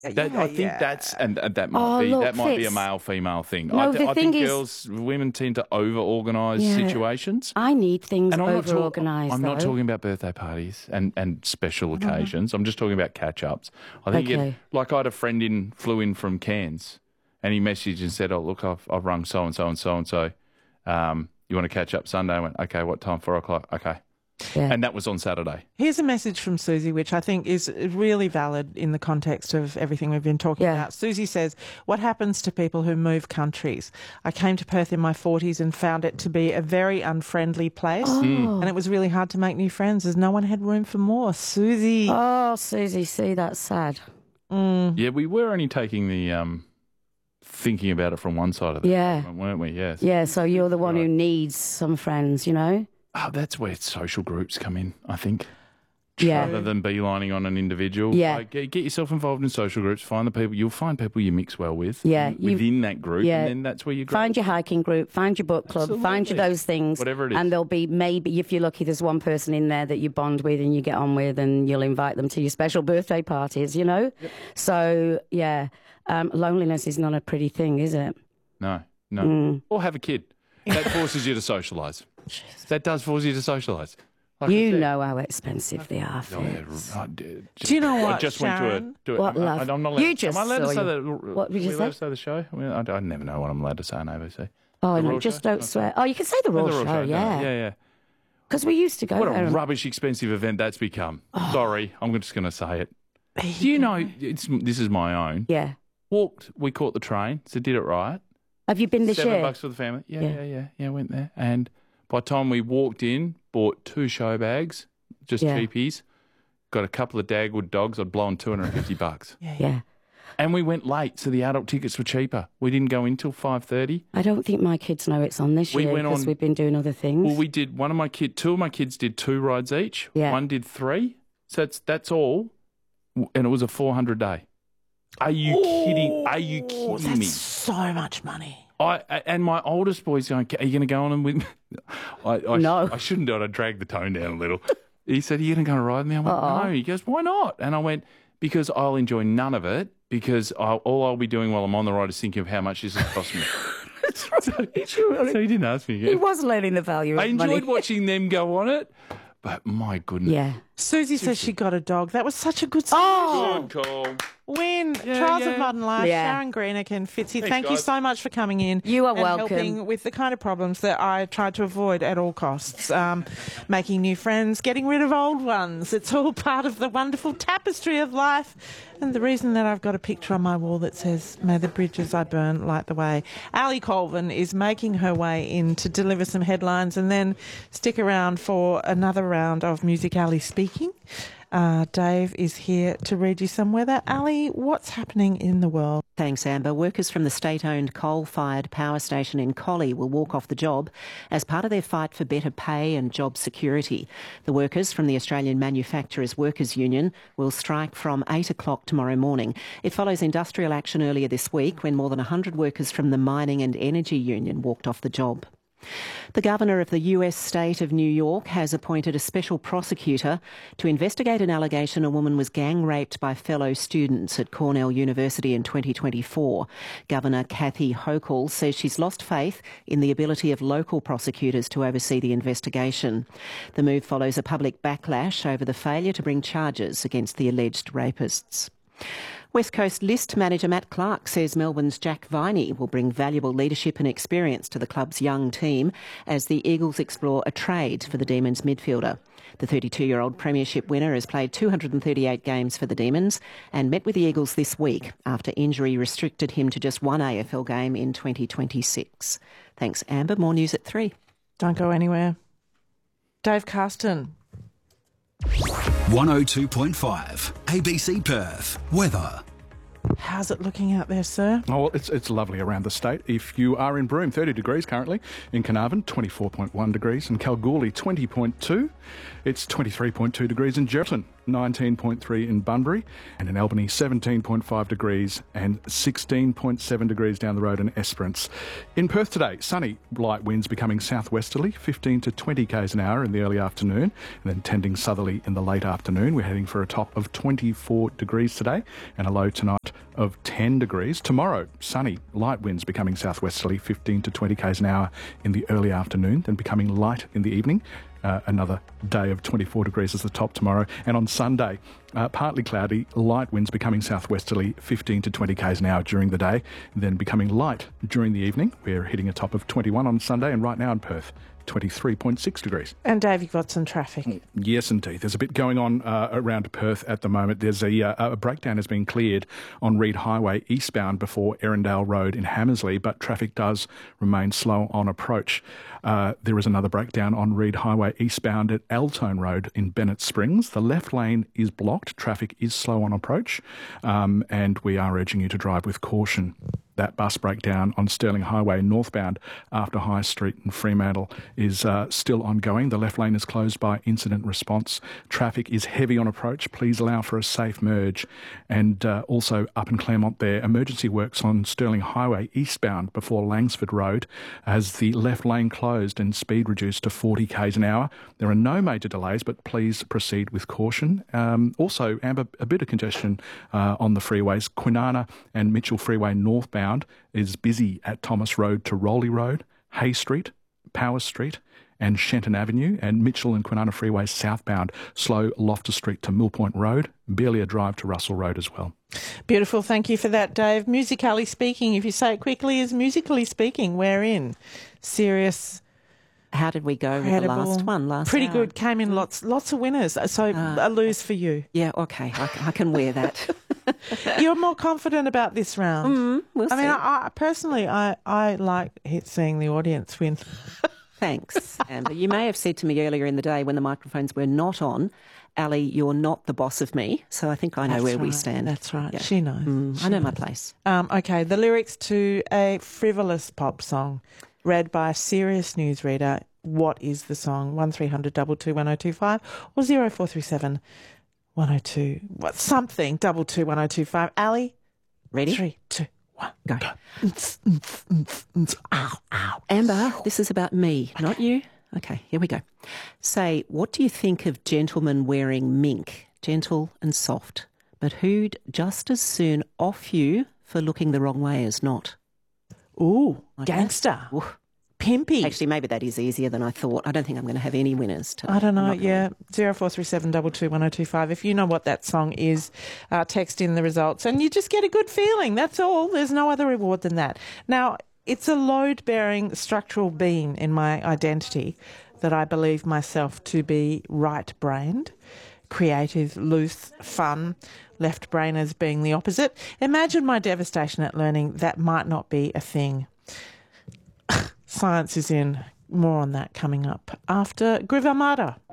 I think that's and that might be a male female thing. No, I think women tend to over organise situations. I need things over organised. I'm not talking about birthday parties and special occasions. I'm just talking about catch ups. I think like I had a friend flew in from Cairns, and he messaged and said, "Oh look, I've rung so and so and so and so. You want to catch up Sunday?" I went, "Okay, what time? 4 o'clock. Okay." Yeah. And that was on Saturday. Here's a message from Susie, which I think is really valid in the context of everything we've been talking about. Susie says, "What happens to people who move countries? I came to Perth in my 40s and found it to be a very unfriendly place. And it was really hard to make new friends as no one had room for more." Susie. Oh, Susie, see, that's sad. Yeah, we were only taking the... thinking about it from one side of the argument, weren't we? Yes. Yeah, so you're the one who needs some friends, you know? Oh, that's where social groups come in, I think. Rather than beelining on an individual. Yeah. Like, get yourself involved in social groups. Find the people. You'll find people you mix well with. Yeah. Within that group. Yeah. And then that's where you grow. Find your hiking group. Find your book club. Absolutely. Find your those things. Whatever it is. And there'll be, maybe, if you're lucky, there's one person in there that you bond with and you get on with, and you'll invite them to your special birthday parties, you know? Yep. So, loneliness is not a pretty thing, is it? No. Or have a kid. That forces you to socialise. That does force you to socialise. Like you know how expensive they are. Do you know what, I just Sharon? went to what love? I'm not allowed, you just am I allowed to say that? What did you say? Allowed to say the show? I mean, I never know what I'm allowed to say on ABC. Oh, no, just don't swear. Oh, you can say the Raw Show, yeah. Because we used to go there. What a rubbish expensive event that's become. Sorry, I'm just going to say it. Do you know, this is my own. Yeah. We caught the train, so did it right. Have you been this year? $7 for the family. Yeah, went there. And by the time we walked in, bought 2 show bags, just cheapies, got a couple of Dagwood dogs. I'd blown $250. Yeah. And we went late, so the adult tickets were cheaper. We didn't go in till 5:30. I don't think my kids know it's on this year because we've been doing other things. Well, we did. Two of my kids did 2 rides each. Yeah. One did 3. So that's all, and it was a $400 day. Are you kidding? Are you kidding me? That's so much money. And my oldest boy's going, "Are you going to go on them with me?" No. I shouldn't do it. I dragged the tone down a little. He said, "Are you going to go and ride with me?" I went, "No." He goes, "Why not?" And I went, "Because I'll enjoy none of it, because all I'll be doing while I'm on the ride is thinking of how much this has cost me." That's right. So he didn't ask me again. He was learning the value of money. I enjoyed watching them go on it, but my goodness. Yeah. Susie says she got a dog. That was such a good story. Good call. Win. Trials of Modern Life. Sharon Greenock and Fitzy, thank you so much for coming in. You are and welcome. Helping with the kind of problems that I tried to avoid at all costs. Making new friends, getting rid of old ones. It's all part of the wonderful tapestry of life. And the reason that I've got a picture on my wall that says, "May the bridges I burn light the way." Ali Colvin is making her way in to deliver some headlines, and then stick around for another round of Music Ali Speaking. Dave is here to read you some weather. Ali, what's happening in the world? Thanks, Amber. Workers from the state-owned coal-fired power station in Collie will walk off the job as part of their fight for better pay and job security. The workers from the Australian Manufacturers Workers Union will strike from 8 o'clock tomorrow morning. It follows industrial action earlier this week when more than 100 workers from the Mining and Energy Union walked off the job. The governor of the US state of New York has appointed a special prosecutor to investigate an allegation a woman was gang raped by fellow students at Cornell University in 2024. Governor Kathy Hochul says she's lost faith in the ability of local prosecutors to oversee the investigation. The move follows a public backlash over the failure to bring charges against the alleged rapists. West Coast List manager Matt Clark says Melbourne's Jack Viney will bring valuable leadership and experience to the club's young team as the Eagles explore a trade for the Demons midfielder. The 32-year-old premiership winner has played 238 games for the Demons and met with the Eagles this week after injury restricted him to just one AFL game in 2026. Thanks, Amber. More news at 3. Don't go anywhere. Dave Carston. 102.5 ABC Perth. Weather. How's it looking out there, sir? Oh, well, it's lovely around the state. If you are in Broome, 30 degrees currently. In Carnarvon, 24.1 degrees. In Kalgoorlie, 20.2. It's 23.2 degrees in Geraldton. 19.3 in Bunbury, and in Albany 17.5 degrees and 16.7 degrees down the road in Esperance. In Perth today, sunny, light winds becoming southwesterly, 15 to 20 k's an hour in the early afternoon, and then tending southerly in the late afternoon. We're heading for a top of 24 degrees today and a low tonight of 10 degrees. Tomorrow, sunny, light winds becoming southwesterly, 15 to 20 k's an hour in the early afternoon, then becoming light in the evening. Another day of 24 degrees as the top tomorrow. And on Sunday, partly cloudy, light winds becoming southwesterly, 15 to 20 k's an hour during the day, then becoming light during the evening. We're hitting a top of 21 on Sunday, and right now in Perth, 23.6 degrees. And Dave, you've got some traffic. Yes, indeed. There's a bit going on around Perth at the moment. There's a breakdown has been cleared on Reid Highway eastbound before Erindale Road in Hammersley, but traffic does remain slow on approach. There is another breakdown on Reid Highway eastbound at Altone Road in Bennett Springs. The left lane is blocked. Traffic is slow on approach, and we are urging you to drive with caution. That bus breakdown on Stirling Highway northbound after High Street in Fremantle is still ongoing. The left lane is closed by incident response. Traffic is heavy on approach. Please allow for a safe merge. And also up in Claremont there, emergency works on Stirling Highway eastbound before Langsford Road as the left lane closed and speed reduced to 40 k's an hour. There are no major delays, but please proceed with caution. Also, Amber, a bit of congestion on the freeways. Kwinana and Mitchell Freeway northbound is busy at Thomas Road to Rowley Road, Hay Street, Powers Street and Shenton Avenue, and Mitchell and Kwinana Freeway southbound, slow Loftus Street to Millpoint Road, barely a drive to Russell Road as well. Beautiful. Thank you for that, Dave. Musically speaking, if you say it quickly, is musically speaking. We're in. Serious. How did we go with the last one? Pretty hour? good. Came in lots of winners. So a lose for you. Yeah, okay. I can wear that. You're more confident about this round. We'll see. I mean, I personally like seeing the audience win. Thanks, Amber. You may have said to me earlier in the day when the microphones were not on, Ali, you're not the boss of me. So I think I know where we stand. That's right. Yeah. She knows. I know my place. Okay, the lyrics to a frivolous pop song read by a serious newsreader. What is the song? 1300 22 1025 or 0437 102 something 22 1025. Ali, ready? 3, 2, 1, go. Ow, ow. Amber, this is about me, not you. Okay, here we go. Say, what do you think of gentlemen wearing mink? Gentle and soft, but who'd just as soon off you for looking the wrong way as not? Ooh, Like gangster. Ooh. Pimpy. Actually, maybe that is easier than I thought. I don't think I'm going to have any winners today. I don't know, yeah. 0437 22 1025. If you know what that song is, text in the results and you just get a good feeling. That's all. There's no other reward than that. Now, it's a load-bearing structural beam in my identity that I believe myself to be right-brained, creative, loose, fun, left-brainers being the opposite. Imagine my devastation at learning that might not be a thing. Science is in. More on that coming up after Groove Armada.